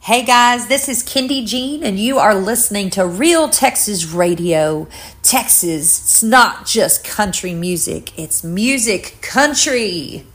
Hey guys, this is Kendi Jean, and you are listening to Real Texas Radio. Texas, it's not just country music, it's music country.